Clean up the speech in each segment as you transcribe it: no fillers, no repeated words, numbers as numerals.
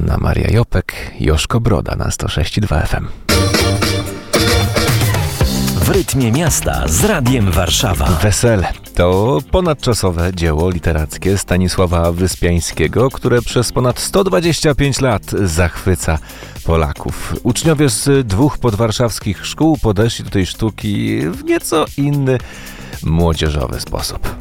Anna Maria Jopek, Joszko Broda na 106,2 FM. W rytmie miasta z Radiem Warszawa. Wesele to ponadczasowe dzieło literackie Stanisława Wyspiańskiego, które przez ponad 125 lat zachwyca Polaków. Uczniowie z 2 podwarszawskich szkół podeszli do tej sztuki w nieco inny, młodzieżowy sposób.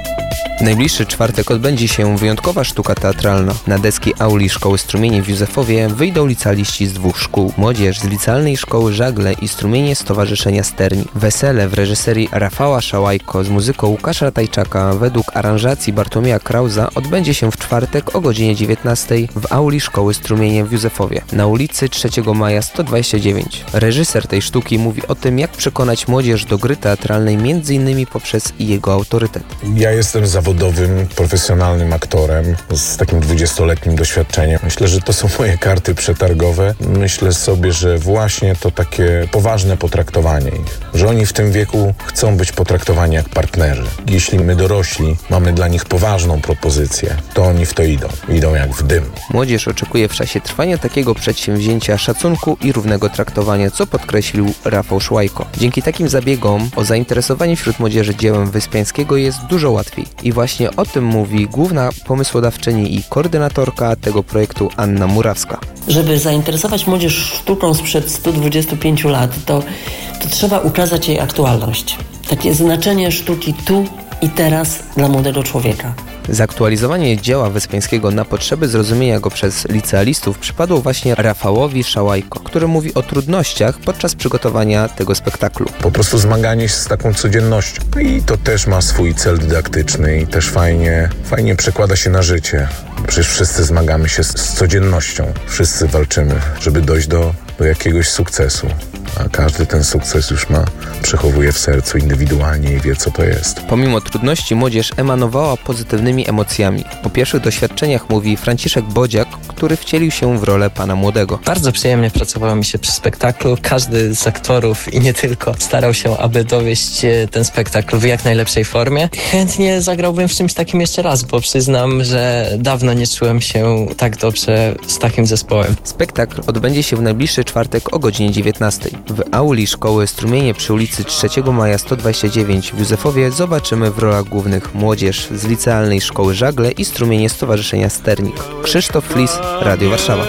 W najbliższy czwartek odbędzie się wyjątkowa sztuka teatralna. Na deski auli Szkoły Strumienie w Józefowie wyjdą licealiści z 2 szkół. Młodzież z Licealnej Szkoły Żagle i Strumienie Stowarzyszenia Sterni. Wesele w reżyserii Rafała Szałajko z muzyką Łukasza Tajczaka według aranżacji Bartłomieja Krauza odbędzie się w czwartek o godzinie 19 w auli Szkoły Strumienie w Józefowie na ulicy 3 Maja 129. Reżyser tej sztuki mówi o tym, jak przekonać młodzież do gry teatralnej m.in. poprzez jego autorytet. Ja jestem zawodowym, profesjonalnym aktorem z takim 20-letnim doświadczeniem. Myślę, że to są moje karty przetargowe. Myślę sobie, że właśnie to takie poważne potraktowanie ich. Że oni w tym wieku chcą być potraktowani jak partnerzy. Jeśli my dorośli mamy dla nich poważną propozycję, to oni w to idą. Idą jak w dym. Młodzież oczekuje w czasie trwania takiego przedsięwzięcia szacunku i równego traktowania, co podkreślił Rafał Szłajko. Dzięki takim zabiegom o zainteresowanie wśród młodzieży dziełem Wyspiańskiego jest dużo łatwiej. I właśnie o tym mówi główna pomysłodawczyni i koordynatorka tego projektu Anna Murawska. Żeby zainteresować młodzież sztuką sprzed 125 lat, to trzeba ukazać jej aktualność. Takie znaczenie sztuki tu i teraz dla młodego człowieka. Zaktualizowanie dzieła Wyspiańskiego na potrzeby zrozumienia go przez licealistów przypadło właśnie Rafałowi Szałajko, który mówi o trudnościach podczas przygotowania tego spektaklu. Po prostu zmaganie się z taką codziennością. I to też ma swój cel dydaktyczny i też fajnie przekłada się na życie. Przecież wszyscy zmagamy się z codziennością. Wszyscy walczymy, żeby dojść do jakiegoś sukcesu. A każdy ten sukces już przechowuje w sercu indywidualnie i wie, co to jest. Pomimo trudności młodzież emanowała pozytywnymi emocjami. O pierwszych doświadczeniach mówi Franciszek Bodziak, który wcielił się w rolę pana młodego. Bardzo przyjemnie pracowało mi się przy spektaklu. Każdy z aktorów i nie tylko starał się, aby dowieść ten spektakl w jak najlepszej formie. Chętnie zagrałbym w czymś takim jeszcze raz, bo przyznam, że dawno nie czułem się tak dobrze z takim zespołem. Spektakl odbędzie się w najbliższy czwartek o godzinie 19. W auli Szkoły Strumienie przy ulicy 3 Maja 129 w Józefowie zobaczymy w rolach głównych młodzież z Licealnej Szkoły Żagle i Strumienie Stowarzyszenia Sternik. Krzysztof Flis, Radio Warszawa.